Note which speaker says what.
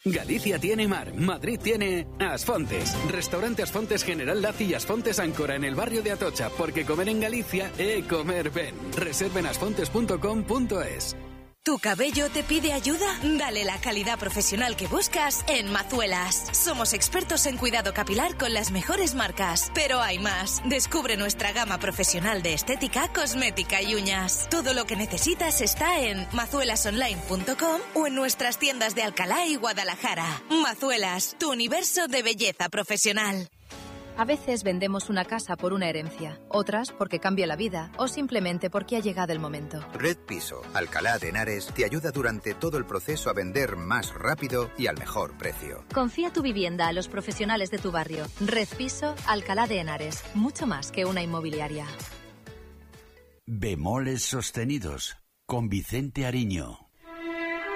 Speaker 1: Galicia tiene mar, Madrid tiene Asfontes. Restaurante Asfontes General Laci y Asfontes Áncora en el barrio de Atocha, porque comer en Galicia comer ben. Reserven asfontes.com.es.
Speaker 2: ¿Tu cabello te pide ayuda? Dale la calidad profesional que buscas en Mazuelas. Somos expertos en cuidado capilar con las mejores marcas. Pero hay más. Descubre nuestra gama profesional de estética, cosmética y uñas. Todo lo que necesitas está en mazuelasonline.com o en nuestras tiendas de Alcalá y Guadalajara. Mazuelas, tu universo de belleza profesional.
Speaker 3: A veces vendemos una casa por una herencia, otras porque cambia la vida o simplemente porque ha llegado el momento.
Speaker 4: Red Piso, Alcalá de Henares, te ayuda durante todo el proceso a vender más rápido y al mejor precio.
Speaker 3: Confía tu vivienda a los profesionales de tu barrio. Red Piso, Alcalá de Henares, mucho más que una inmobiliaria.
Speaker 5: Bemoles sostenidos, con Vicente Ariño.